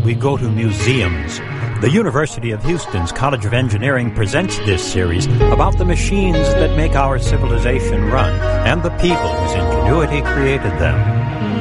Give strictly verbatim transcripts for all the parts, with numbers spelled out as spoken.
We go to museums. The University of Houston's College of Engineering presents this series about the machines that make our civilization run and the people whose ingenuity created them.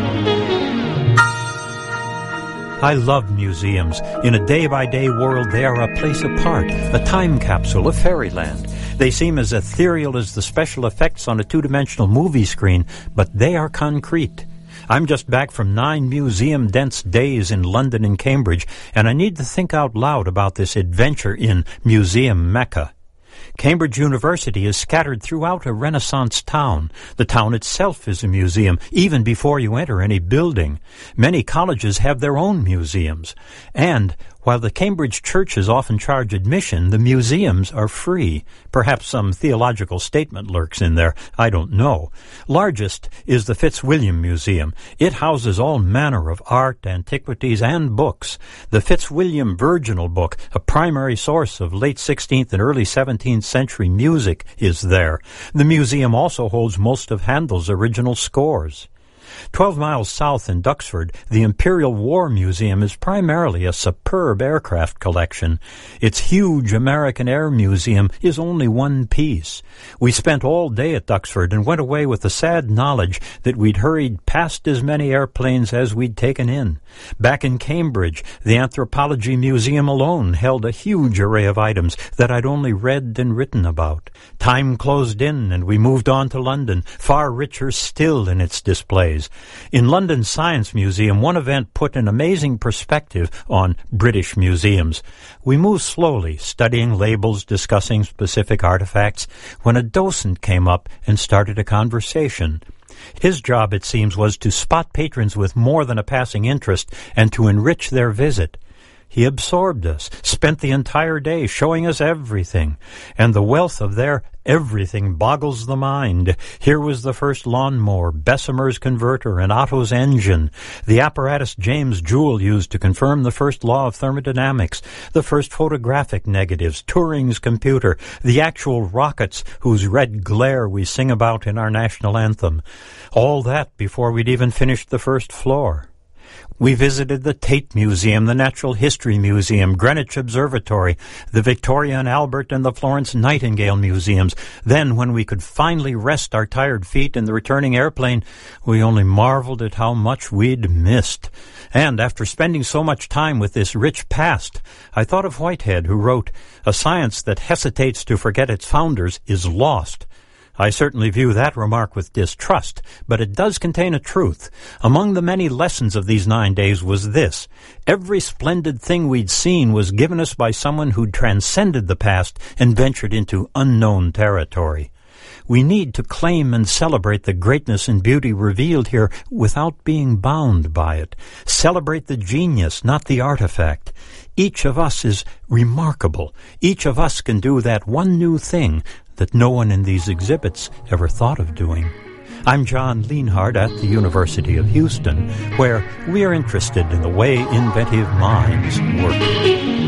I love museums. In a day-by-day world, they are a place apart, a time capsule, a fairyland. They seem as ethereal as the special effects on a two-dimensional movie screen, but they are concrete. I'm just back from nine museum-dense days in London and Cambridge, and I need to think out loud about this adventure in Museum Mecca. Cambridge University is scattered throughout a Renaissance town. The town itself is a museum, even before you enter any building. Many colleges have their own museums. And while the Cambridge churches often charge admission, the museums are free. Perhaps some theological statement lurks in there. I don't know. Largest is the Fitzwilliam Museum. It houses all manner of art, antiquities, and books. The Fitzwilliam Virginal Book, a primary source of late sixteenth and early seventeenth century music, is there. The museum also holds most of Handel's original scores. Twelve miles south in Duxford, the Imperial War Museum is primarily a superb aircraft collection. Its huge American Air Museum is only one piece. We spent all day at Duxford and went away with the sad knowledge that we'd hurried past as many airplanes as we'd taken in. Back in Cambridge, the Anthropology Museum alone held a huge array of items that I'd only read and written about. Time closed in and we moved on to London, far richer still in its displays. In London Science Museum, one event put an amazing perspective on British museums. We moved slowly, studying labels, discussing specific artifacts, when a docent came up and started a conversation. His job, it seems, was to spot patrons with more than a passing interest and to enrich their visit. He absorbed us, spent the entire day showing us everything, and the wealth of their everything boggles the mind. Here was the first lawnmower, Bessemer's converter, and Otto's engine, the apparatus James Joule used to confirm the first law of thermodynamics, the first photographic negatives, Turing's computer, the actual rockets whose red glare we sing about in our national anthem. All that before we'd even finished the first floor. We visited the Tate Museum, the Natural History Museum, Greenwich Observatory, the Victoria and Albert and the Florence Nightingale Museums. Then, when we could finally rest our tired feet in the returning airplane, we only marveled at how much we'd missed. And after spending so much time with this rich past, I thought of Whitehead, who wrote, "A science that hesitates to forget its founders is lost." I certainly view that remark with distrust, but it does contain a truth. Among the many lessons of these nine days was this: every splendid thing we'd seen was given us by someone who'd transcended the past and ventured into unknown territory. We need to claim and celebrate the greatness and beauty revealed here without being bound by it. Celebrate the genius, not the artifact. Each of us is remarkable. Each of us can do that one new thing that no one in these exhibits ever thought of doing. I'm John Lienhard at the University of Houston, where we are interested in the way inventive minds work.